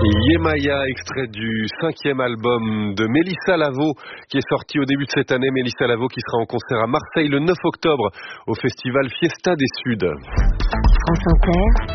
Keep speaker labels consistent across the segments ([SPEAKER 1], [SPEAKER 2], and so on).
[SPEAKER 1] Yemaya, extrait du 5e album de Mélissa Lavo qui est sorti au début de cette année. Mélissa Lavo qui sera en concert à Marseille le 9 octobre au festival Fiesta des Suds.
[SPEAKER 2] France Inter,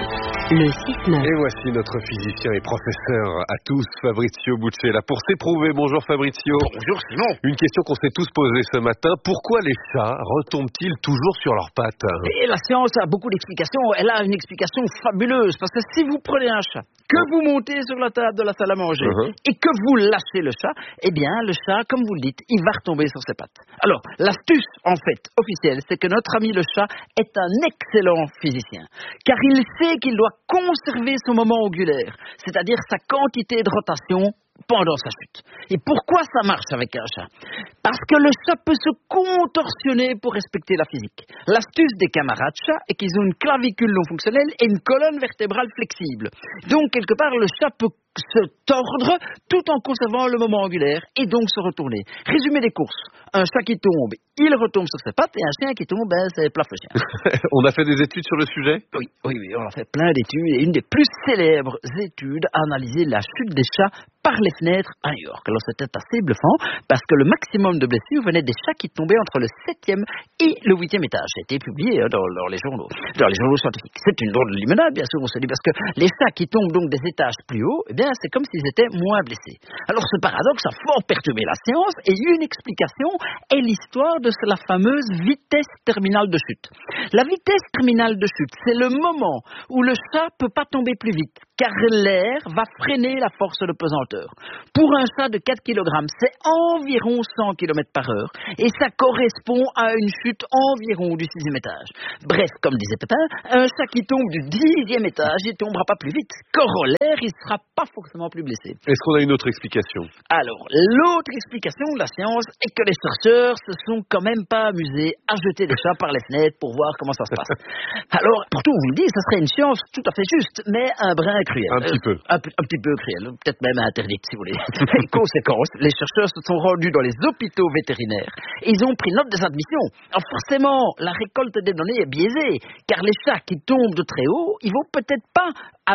[SPEAKER 2] le 6-9.
[SPEAKER 1] Et voici notre physicien et professeur à tous, Fabrizio Buccella, pour s'éprouver. Bonjour Fabrizio.
[SPEAKER 3] Bonjour Simon.
[SPEAKER 1] Une question qu'on s'est tous posée ce matin. Pourquoi les chats retombent-ils toujours sur leurs pattes?
[SPEAKER 3] Et la science a beaucoup d'explications. Elle a une explication fabuleuse. Parce que si vous prenez un chat, que vous montez sur la table de la salle à manger et que vous lâchez le chat, eh bien le chat, comme vous le dites, il va retomber sur ses pattes. Alors, l'astuce, en fait, officielle, c'est que notre ami le chat est un excellent physicien. Car il sait qu'il doit conserver son moment angulaire, c'est-à-dire sa quantité de rotation pendant sa chute. Et pourquoi ça marche avec un chat? Parce que le chat peut se contorsionner pour respecter la physique. L'astuce des camarades chats est qu'ils ont une clavicule non fonctionnelle et une colonne vertébrale flexible. Donc, quelque part, le chat peut se tordre tout en conservant le moment angulaire et donc se retourner. Résumé des courses. Un chat qui tombe, il retombe sur ses pattes, et un chien qui tombe, c'est plaf le chien.
[SPEAKER 1] On a fait des études sur le sujet?
[SPEAKER 3] Oui, on a fait plein d'études, et une des plus célèbres études a analysé la chute des chats par les fenêtres à New York. Alors c'était assez bluffant, parce que le maximum de blessures venait des chats qui tombaient entre le 7e et le 8e étage. Ça a été publié dans les journaux scientifiques. C'est une drôle de limonade, bien sûr, on se dit, parce que les chats qui tombent donc des étages plus hauts, eh bien, c'est comme s'ils étaient moins blessés. Alors ce paradoxe a fort perturbé la science, et une explication est l'histoire de la fameuse vitesse terminale de chute. La vitesse terminale de chute, c'est le moment où le chat peut pas tomber plus vite, car l'air va freiner la force de pesanteur. Pour un chat de 4 kg, c'est environ 100 km/h, et ça correspond à une chute environ du 6e étage. Bref, comme disait Pépin, un chat qui tombe du 10e étage, il tombera pas plus vite. Corollaire, il sera pas forcément plus blessé.
[SPEAKER 1] Est-ce qu'on a une autre explication?
[SPEAKER 3] Alors, l'autre explication de la science est que les chercheurs se sont quand même pas amusés à jeter des chats par les fenêtres pour voir comment ça se passe. Alors, pour tout vous le dire, ça serait une science tout à fait juste, mais un brin cruel.
[SPEAKER 1] Un petit peu.
[SPEAKER 3] Un petit peu cruel, peut-être même interdite si vous voulez. Les conséquences, les chercheurs se sont rendus dans les hôpitaux vétérinaires. Ils ont pris note des admissions. Alors forcément, la récolte des données est biaisée, car les chats qui tombent de très haut, ils vont peut-être pas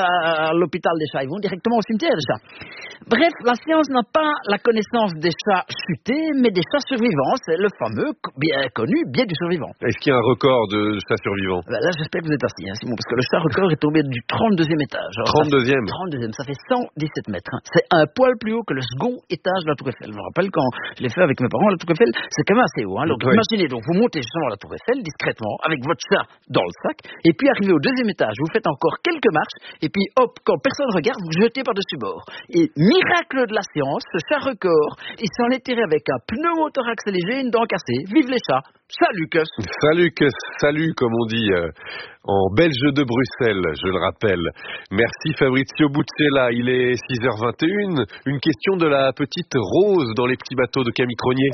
[SPEAKER 3] à l'hôpital des chats, ils vont directement au cimetière des chats. Bref, la science n'a pas la connaissance des chats chutés, mais des chats survivants. C'est le fameux, bien connu, biais du survivant.
[SPEAKER 1] Est-ce qu'il y a un record de chats survivants?
[SPEAKER 3] Là, j'espère que vous êtes assis, Simon, parce que le chat record est tombé du 32e étage. Alors,
[SPEAKER 1] 32e
[SPEAKER 3] 32e, ça fait 117 mètres. C'est un poil plus haut que le second étage de la Tour Eiffel. Je me rappelle quand je l'ai fait avec mes parents, la Tour Eiffel, c'est quand même assez haut. Alors, imaginez donc, vous montez justement à la Tour Eiffel, discrètement, avec votre chat dans le sac, et puis arrivé au 2e étage, vous faites encore quelques marches, et puis hop, quand personne regarde, vous jetez par-dessus bord. Et miracle de la science, ce chat record, il s'en est tiré avec un pneumothorax léger, une dent cassée. Vive les chats! Salut Cus!
[SPEAKER 1] Salut, comme on dit en belge de Bruxelles, je le rappelle. Merci Fabrizio Buccella, il est 6h21. Une question de la petite Rose dans les petits bateaux de Camille Cronier.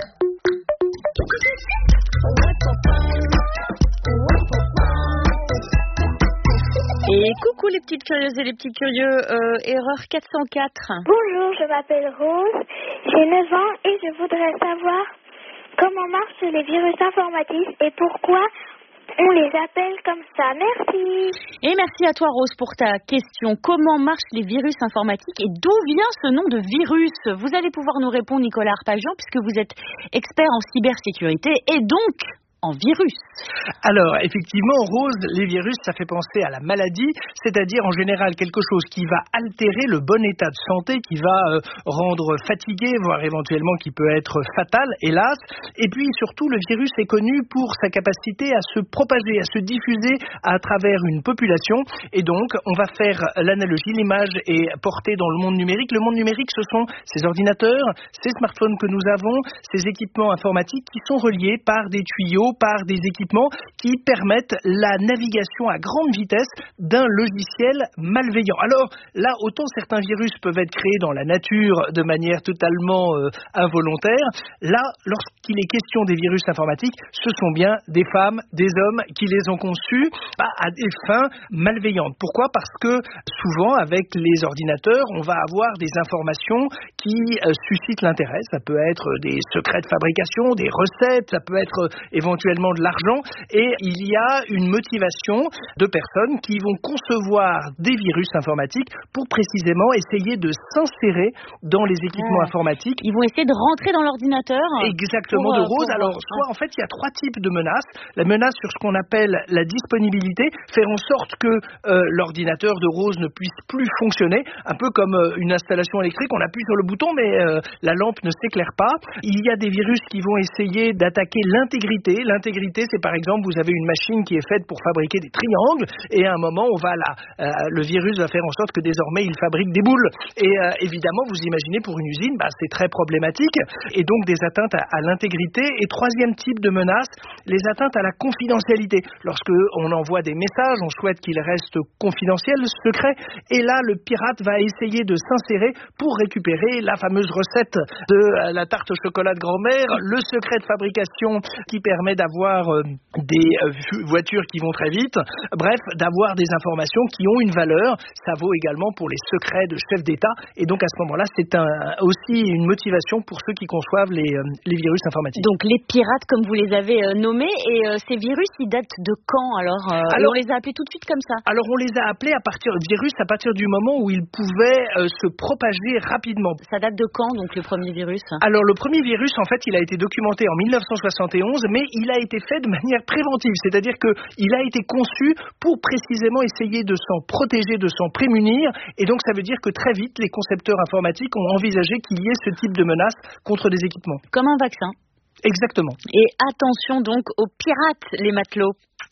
[SPEAKER 4] Et coucou les petites curieuses et les petits curieux, erreur 404.
[SPEAKER 5] Bonjour, je m'appelle Rose, j'ai 9 ans et je voudrais savoir comment marchent les virus informatiques et pourquoi on les appelle comme ça. Merci.
[SPEAKER 4] Et merci à toi Rose pour ta question. Comment marchent les virus informatiques et d'où vient ce nom de virus? Vous allez pouvoir nous répondre Nicolas Arpajon puisque vous êtes expert en cybersécurité et donc en virus.
[SPEAKER 6] Alors, effectivement, Rose, les virus, ça fait penser à la maladie, c'est-à-dire en général quelque chose qui va altérer le bon état de santé, qui va rendre fatigué, voire éventuellement qui peut être fatal, hélas. Et puis surtout, le virus est connu pour sa capacité à se propager, à se diffuser à travers une population. Et donc, on va faire l'analogie, l'image est portée dans le monde numérique. Le monde numérique, ce sont ces ordinateurs, ces smartphones que nous avons, ces équipements informatiques qui sont reliés par des tuyaux, par des équipements qui permettent la navigation à grande vitesse d'un logiciel malveillant. Alors là, autant certains virus peuvent être créés dans la nature de manière totalement involontaire, là, lorsqu'il est question des virus informatiques, ce sont bien des femmes, des hommes qui les ont conçus à des fins malveillantes. Pourquoi ? Parce que souvent, avec les ordinateurs, on va avoir des informations qui qui suscitent l'intérêt. Ça peut être des secrets de fabrication, des recettes, ça peut être éventuellement de l'argent. Et il y a une motivation de personnes qui vont concevoir des virus informatiques pour précisément essayer de s'insérer dans les équipements informatiques.
[SPEAKER 4] Ils vont essayer de rentrer dans l'ordinateur.
[SPEAKER 6] Exactement, de Rose. Alors, soit en fait, il y a 3 types de menaces. La menace sur ce qu'on appelle la disponibilité, faire en sorte que l'ordinateur de Rose ne puisse plus fonctionner, un peu comme une installation électrique, on appuie sur le bouton mais la lampe ne s'éclaire pas. Il y a des virus qui vont essayer d'attaquer l'intégrité. L'intégrité, c'est par exemple, vous avez une machine qui est faite pour fabriquer des triangles et à un moment, le virus va faire en sorte que désormais, il fabrique des boules. Et évidemment, vous imaginez pour une usine, c'est très problématique et donc des atteintes à l'intégrité. Et 3e type de menace, les atteintes à la confidentialité. Lorsque on envoie des messages, on souhaite qu'ils restent confidentiels, secrets, et là, le pirate va essayer de s'insérer pour récupérer la fameuse recette de la tarte au chocolat de grand-mère, le secret de fabrication qui permet d'avoir des voitures qui vont très vite, bref, d'avoir des informations qui ont une valeur. Ça vaut également pour les secrets de chefs d'État, et donc à ce moment-là, c'est aussi une motivation pour ceux qui conçoivent les virus informatiques.
[SPEAKER 4] Donc les pirates, comme vous les avez nommés, et ces virus, ils datent de quand alors on les a appelés tout de suite comme ça?
[SPEAKER 6] Alors on les a appelés à partir du moment où ils pouvaient se propager rapidement.
[SPEAKER 4] Ça date de quand donc le premier virus?
[SPEAKER 6] Alors le premier virus, en fait, il a été documenté en 1971, mais il a été fait de manière préventive, c'est-à-dire qu'il a été conçu pour précisément essayer de s'en protéger, de s'en prémunir, et donc ça veut dire que très vite, les concepteurs informatiques ont envisagé qu'il y ait ce type de menace contre des équipements.
[SPEAKER 4] Comme un vaccin.
[SPEAKER 6] Exactement.
[SPEAKER 4] Et attention donc aux pirates, les matelots.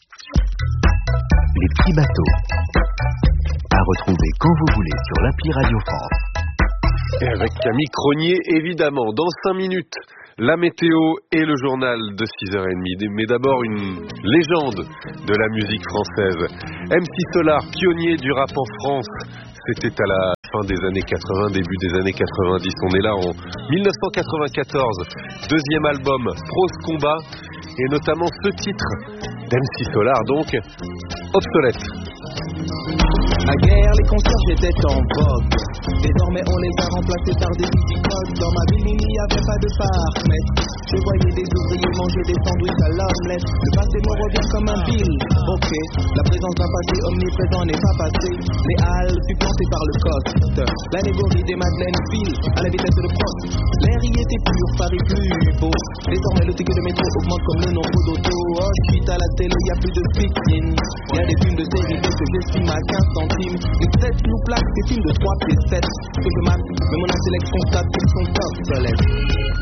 [SPEAKER 2] Les petits bateaux. À retrouver quand vous voulez sur l'appli Radio France.
[SPEAKER 1] Et avec Camille Cronier, évidemment. Dans 5 minutes, la météo et le journal de 6h30. Mais d'abord, une légende de la musique française. MC Solar, pionnier du rap en France. C'était à la fin des années 80, début des années 90. On est là en 1994. 2e album, Prose Combat. Et notamment ce titre d'MC Solar, donc, Obsolète.
[SPEAKER 7] Naguère, les concierges étaient en vogue. Désormais, on les a remplacés par des musicodes. Dans ma ville, il n'y avait pas de parc-mètre. Je voyais des ouvriers manger des sandwichs à l'omelette. Le passé me revient comme un bill. Ok, la présence d'un passé omniprésent n'est pas passé. Les halles supplantés par le coste. L'allégorie des Madeleines file à la vitesse de poste. L'air y était pur, Paris plus beau. Désormais, le ticket de métro augmente comme le nombre d'auto. Oh, suite à la télé, il n'y a plus de speak-in. Il y a des films de série B que j'estime à 15 centimes. Les têtes nous plaquent des films de 3 pieds 7. Que je mate, mais mon intellect constate qu'ils sont obsolètes.